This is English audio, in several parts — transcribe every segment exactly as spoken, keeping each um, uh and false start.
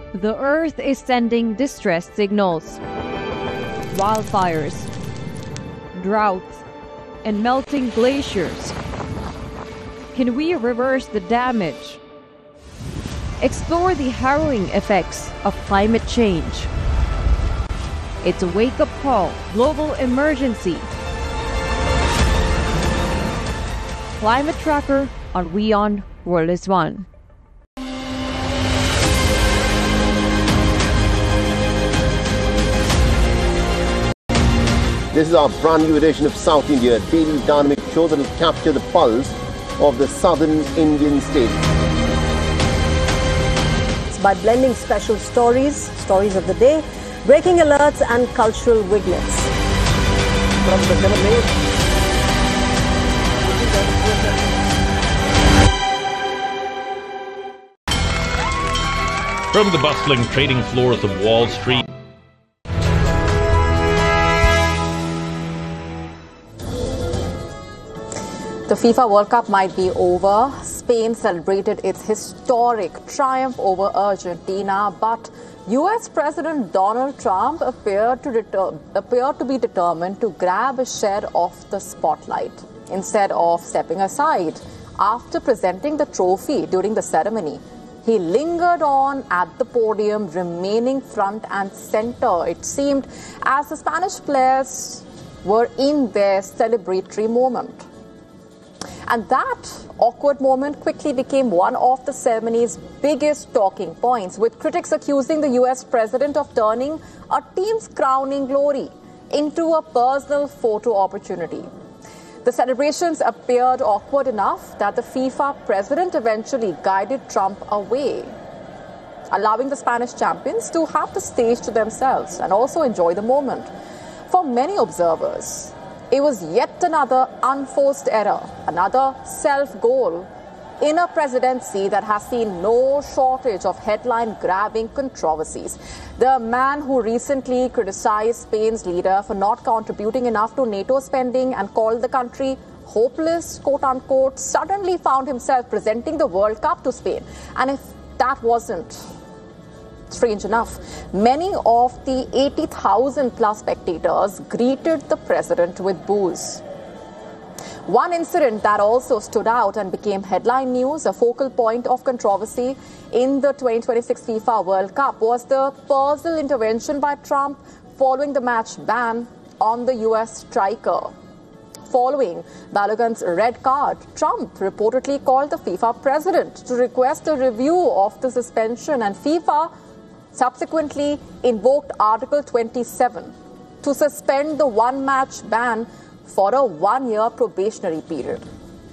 The Earth is sending distress signals. Wildfires, droughts, and melting glaciers. Can we reverse the damage? Explore the harrowing effects of climate change. It's a wake-up call, global emergency. Climate Tracker on WION World is One. This is our brand new edition of South India, a daily dynamic show that will capture the pulse of the southern Indian state. It's by blending special stories, stories of the day, breaking alerts and cultural vignettes. From the From the bustling trading floors of Wall Street. The FIFA World Cup might be over. Spain celebrated its historic triumph over Argentina, but U S President Donald Trump appeared to, deter- appeared to be determined to grab a share of the spotlight instead of stepping aside. After presenting the trophy during the ceremony, he lingered on at the podium, remaining front and center, it seemed, as the Spanish players were in their celebratory moment. And that awkward moment quickly became one of the ceremony's biggest talking points, with critics accusing the U S president of turning a team's crowning glory into a personal photo opportunity. The celebrations appeared awkward enough that the FIFA president eventually guided Trump away, allowing the Spanish champions to have the stage to themselves and also enjoy the moment. For many observers, it was yet another unforced error, another self-goal in a presidency that has seen no shortage of headline-grabbing controversies. The man who recently criticized Spain's leader for not contributing enough to NATO spending and called the country hopeless, quote-unquote, suddenly found himself presenting the World Cup to Spain. And if that wasn't strange enough, many of the eighty thousand plus spectators greeted the president with boos. One incident that also stood out and became headline news, a focal point of controversy in the twenty twenty-six FIFA World Cup, was the personal intervention by Trump following the match ban on the U S striker. Following Balogun's red card, Trump reportedly called the FIFA president to request a review of the suspension, and FIFA subsequently invoked Article twenty-seven to suspend the one-match ban for a one-year probationary period.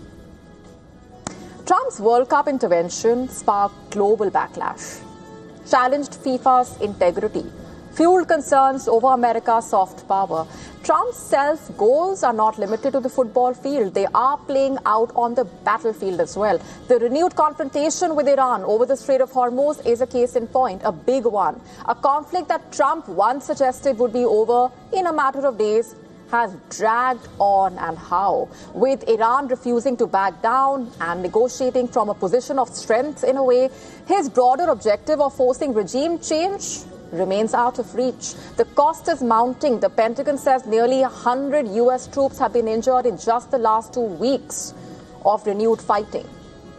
Trump's World Cup intervention sparked global backlash, challenged FIFA's integrity, fueled concerns over America's soft power. Trump's self-goals are not limited to the football field. They are playing out on the battlefield as well. The renewed confrontation with Iran over the Strait of Hormuz is a case in point, a big one. A conflict that Trump once suggested would be over in a matter of days has dragged on, and how, with Iran refusing to back down and negotiating from a position of strength in a way. His broader objective of forcing regime change remains out of reach. The cost is mounting. The Pentagon says nearly one hundred U S troops have been injured in just the last two weeks of renewed fighting.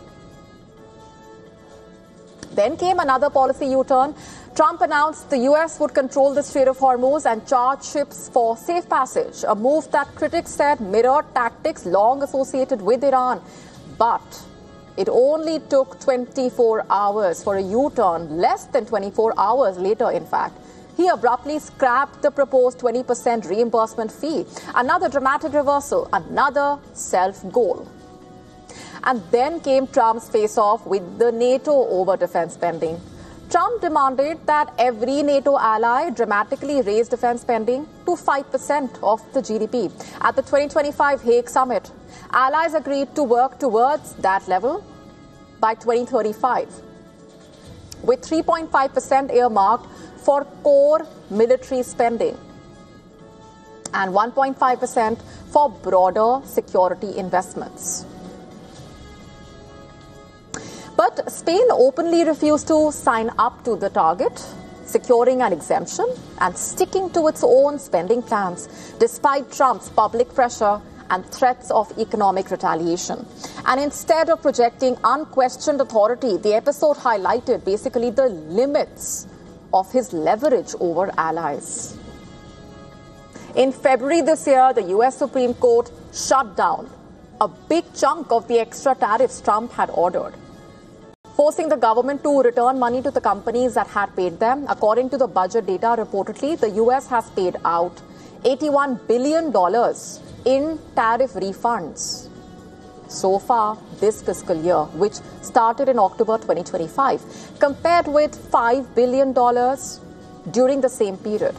Then came another policy U-turn. Trump announced the U S would control the Strait of Hormuz and charge ships for safe passage, a move that critics said mirrored tactics long associated with Iran. But it only took twenty-four hours for a U-turn, less than twenty-four hours later, in fact. He abruptly scrapped the proposed twenty percent reimbursement fee. Another dramatic reversal, another self-goal. And then came Trump's face-off with the NATO over defense spending. Trump demanded that every NATO ally dramatically raise defense spending to five percent of the G D P. At the twenty twenty-five Hague summit, allies agreed to work towards that level by twenty thirty-five, with three point five percent earmarked for core military spending and one point five percent for broader security investments. But Spain openly refused to sign up to the target, securing an exemption and sticking to its own spending plans, despite Trump's public pressure and threats of economic retaliation. And instead of projecting unquestioned authority, the episode highlighted basically the limits of his leverage over allies. In February this year, the U S Supreme Court shut down a big chunk of the extra tariffs Trump had ordered, forcing the government to return money to the companies that had paid them. According to the budget data, reportedly, the U S has paid out eighty-one billion dollars in tariff refunds so far this fiscal year, which started in October twenty twenty-five, compared with five billion dollars during the same period.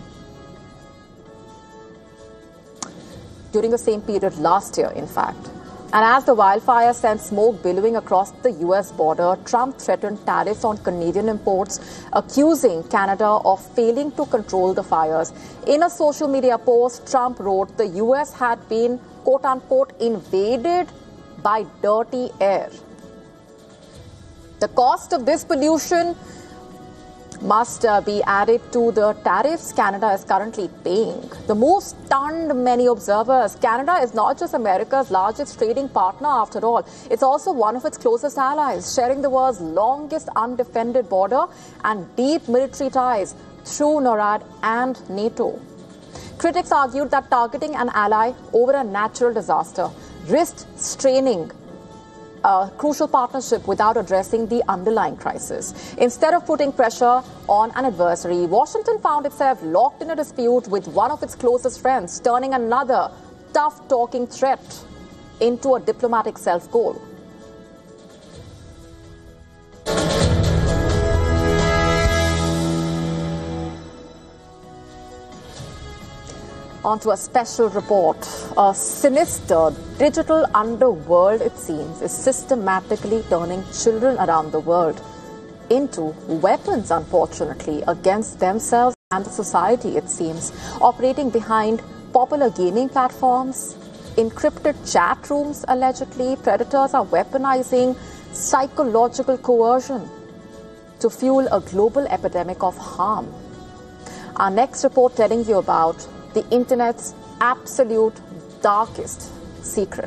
During the same period last year, in fact. And as the wildfire sent smoke billowing across the U S border, Trump threatened tariffs on Canadian imports, accusing Canada of failing to control the fires. In a social media post, Trump wrote the U S had been, quote-unquote, invaded by dirty air. The cost of this pollution must uh, be added to the tariffs Canada is currently paying. The move stunned many observers. Canada is not just America's largest trading partner, after all. It's also one of its closest allies, sharing the world's longest undefended border and deep military ties through NORAD and NATO. Critics argued that targeting an ally over a natural disaster risked straining a crucial partnership without addressing the underlying crisis. Instead of putting pressure on an adversary, Washington found itself locked in a dispute with one of its closest friends, turning another tough-talking threat into a diplomatic self-goal. Onto a special report. A sinister digital underworld, it seems, is systematically turning children around the world into weapons, unfortunately, against themselves and the society, it seems, operating behind popular gaming platforms, encrypted chat rooms, allegedly. Predators are weaponizing psychological coercion to fuel a global epidemic of harm. Our next report telling you about the internet's absolute darkest secret.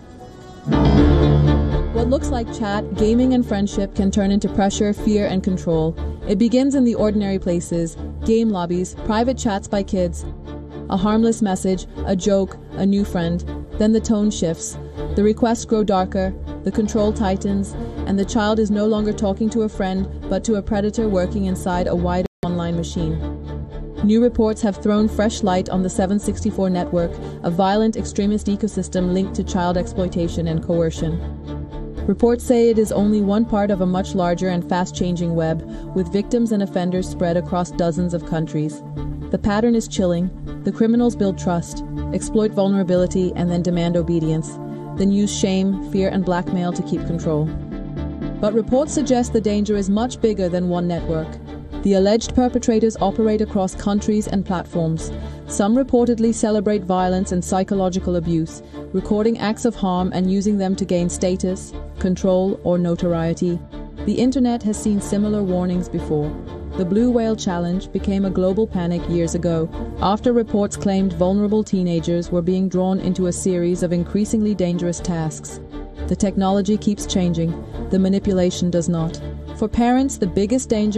What looks like chat, gaming, and friendship can turn into pressure, fear, and control. It begins in the ordinary places: game lobbies, private chats by kids, a harmless message, a joke, a new friend. Then the tone shifts. The requests grow darker, the control tightens, and the child is no longer talking to a friend, but to a predator working inside a wider online machine. New reports have thrown fresh light on the seven sixty-four network, a violent extremist ecosystem linked to child exploitation and coercion. Reports say it is only one part of a much larger and fast-changing web, with victims and offenders spread across dozens of countries. The pattern is chilling. The criminals build trust, exploit vulnerability, and then demand obedience, then use shame, fear, and blackmail to keep control. But reports suggest the danger is much bigger than one network. The alleged perpetrators operate across countries and platforms. Some reportedly celebrate violence and psychological abuse, recording acts of harm and using them to gain status, control, or notoriety. The internet has seen similar warnings before. The Blue Whale Challenge became a global panic years ago, after reports claimed vulnerable teenagers were being drawn into a series of increasingly dangerous tasks. The technology keeps changing, the manipulation does not. For parents, the biggest danger